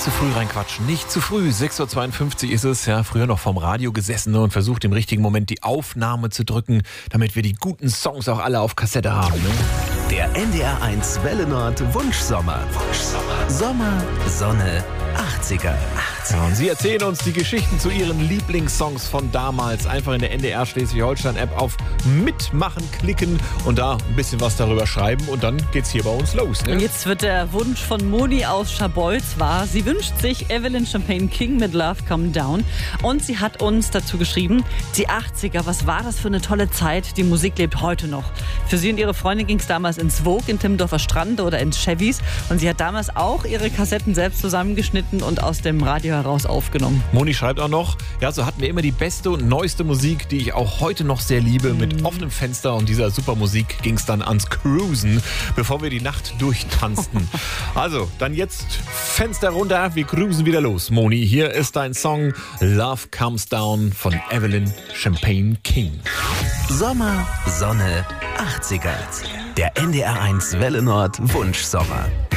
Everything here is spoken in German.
zu früh reinquatschen, nicht zu früh. 6.52 Uhr ist es, ja, früher noch vorm Radio gesessen und versucht im richtigen Moment die Aufnahme zu drücken, damit wir die guten Songs auch alle auf Kassette haben. Ne? Der NDR1 Welle Nord Wunschsommer. Sommer, Sonne, 80er. Ja, und Sie erzählen uns die Geschichten zu Ihren Lieblingssongs von damals. Einfach in der NDR Schleswig-Holstein-App auf Mitmachen klicken und da ein bisschen was darüber schreiben und dann geht's hier bei uns los. Ne? Und jetzt wird der Wunsch von Moni aus Scharbeutz wahr. Sie wünscht sich Evelyn Champagne King mit Love Come Down und sie hat uns dazu geschrieben, die 80er, was war das für eine tolle Zeit? Die Musik lebt heute noch. Für sie und ihre Freundin ging es damals ins Vogue in Timmendorfer Strand oder ins Chevys und sie hat damals auch ihre Kassetten selbst zusammengeschnitten und aus dem Radio heraus aufgenommen. Moni schreibt auch noch, ja, so hatten wir immer die beste und neueste Musik, die ich auch heute noch sehr liebe. Mit offenem Fenster und dieser super Musik ging es dann ans Cruisen, bevor wir die Nacht durchtanzten. Also, dann jetzt Fenster runter, wir cruisen wieder los. Moni, hier ist dein Song Love Comes Down von Evelyn Champagne King. Sommer, Sonne, 80er. Der NDR1 Welle Nord Wunschsommer.